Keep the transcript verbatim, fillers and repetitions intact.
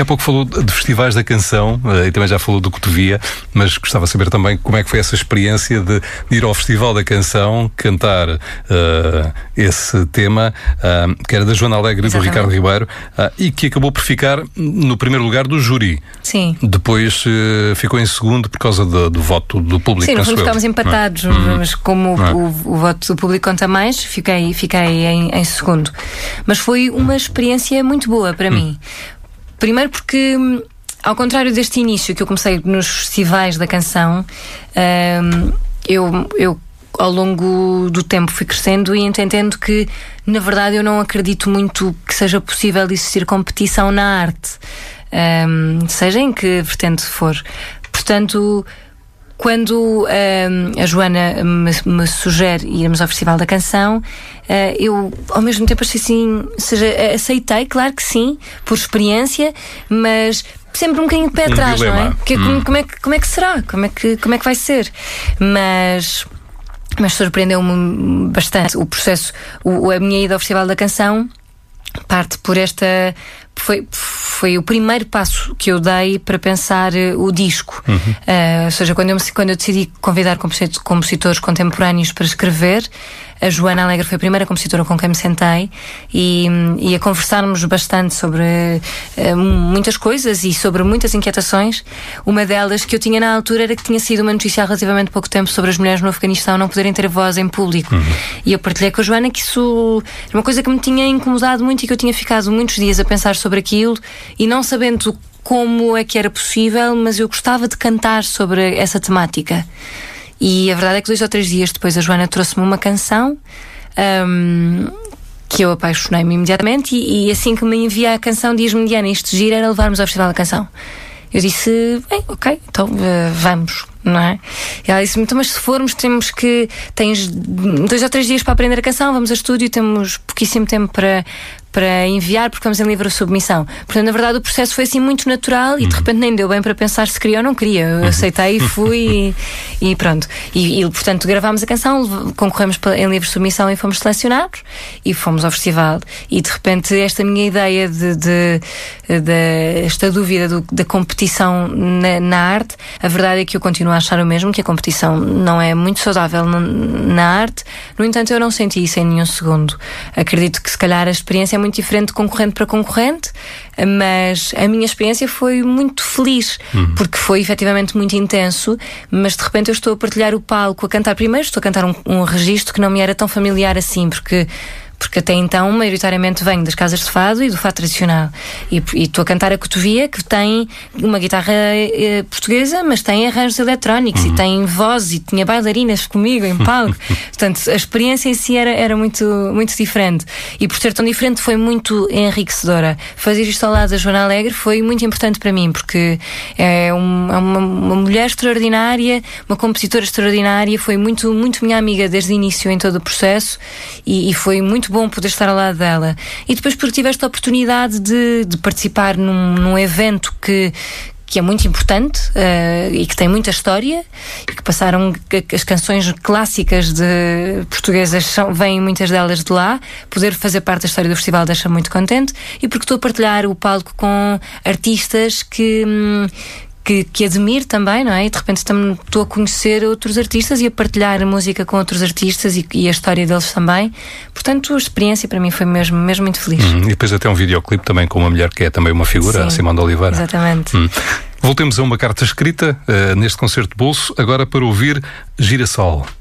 E há pouco falou de festivais da canção e também já falou do Cotovia, mas gostava de saber também como é que foi essa experiência de, de ir ao Festival da Canção, cantar uh, esse tema, uh, que era da Joana Alegre e do Ricardo Ribeiro, uh, e que acabou por ficar no primeiro lugar do júri. Sim. Depois uh, ficou em segundo por causa do, do voto do público. Sim, no fundo ficámos empatados, uhum. mas como uhum. o, o voto do público conta mais, fiquei, fiquei em, em segundo. Mas foi uma experiência muito boa para uhum. mim. Primeiro porque, ao contrário deste início que eu comecei nos festivais da canção, um, eu, eu ao longo do tempo fui crescendo e entendendo que, na verdade, eu não acredito muito que seja possível existir competição na arte, um, seja em que vertente for. Portanto, quando um, a Joana me, me sugere irmos ao Festival da Canção, uh, eu ao mesmo tempo achei assim, seja, aceitei, claro que sim, por experiência, mas sempre um bocadinho de pé atrás, um não é? Porque, hum. como, como, é que, como é que será? Como é que, como é que vai ser? Mas, mas surpreendeu-me bastante o processo, o, a minha ida ao Festival da Canção parte por esta... Foi, foi o primeiro passo que eu dei para pensar uh, o disco. Uhum. Uh, ou seja, quando eu, quando eu decidi convidar compositores contemporâneos para escrever, a Joana Alegre foi a primeira compositora com quem me sentei e, e a conversarmos bastante sobre uh, muitas coisas e sobre muitas inquietações. Uma delas que eu tinha na altura era que tinha sido uma notícia há relativamente pouco tempo sobre as mulheres no Afeganistão não poderem ter voz em público. Uhum. E eu partilhei com a Joana que isso era uma coisa que me tinha incomodado muito e que eu tinha ficado muitos dias a pensar sobre aquilo e não sabendo como é que era possível, mas eu gostava de cantar sobre essa temática. E a verdade é que dois ou três dias depois a Joana trouxe-me uma canção um, que eu apaixonei-me imediatamente e, e assim que me envia a canção diz-me: Diana, isto giro era levarmos ao Festival da Canção. Eu disse: bem, ok, então uh, vamos, não é? E ela disse-me: então, mas se formos temos que... tens dois ou três dias para aprender a canção, vamos a estúdio, temos pouquíssimo tempo para... para enviar, porque vamos em livre submissão. Portanto, na verdade, o processo foi assim muito natural e de repente nem deu bem para pensar se queria ou não queria. Eu aceitei e fui e, e pronto. E, e, portanto, gravámos a canção, concorremos em livre submissão e fomos selecionados e fomos ao festival. E de repente, esta minha ideia de, de, de esta dúvida do, da competição na, na arte, a verdade é que eu continuo a achar o mesmo, que a competição não é muito saudável na, na arte. No entanto, eu não senti isso em nenhum segundo. Acredito que se calhar a experiência é muito diferente de concorrente para concorrente, mas a minha experiência foi muito feliz, uhum. porque foi efetivamente muito intenso, mas de repente eu estou a partilhar o palco, a cantar primeiro, estou a cantar um, um registro que não me era tão familiar assim, porque porque até então, maioritariamente, venho das casas de fado e do fado tradicional. E estou a cantar a Cotovia, que tem uma guitarra eh, portuguesa, mas tem arranjos eletrónicos, uhum. e tem voz, e tinha bailarinas comigo em palco. Portanto, a experiência em si era, era muito, muito diferente. E por ser tão diferente, foi muito enriquecedora. Fazer isto ao lado da Joana Alegre foi muito importante para mim, porque é, um, é uma, uma mulher extraordinária, uma compositora extraordinária, foi muito, muito minha amiga desde o início em todo o processo, e, e foi muito bom poder estar ao lado dela. E depois porque tive esta oportunidade de, de participar num, num evento que que é muito importante uh, e que tem muita história e que passaram as canções clássicas de portuguesas, são, vêm muitas delas de lá. Poder fazer parte da história do festival deixa-me muito contente, e porque estou a partilhar o palco com artistas que hum, Que, que admiro também, não é? E de repente estou a conhecer outros artistas e a partilhar a música com outros artistas e, e a história deles também. Portanto, a experiência para mim foi mesmo, mesmo muito feliz. Hum, e depois até um videoclipe também com uma mulher que é também uma figura, Sim, a Simone de Oliveira. Exatamente. Hum. Voltemos a uma carta escrita uh, neste concerto de bolso, agora para ouvir Girassol.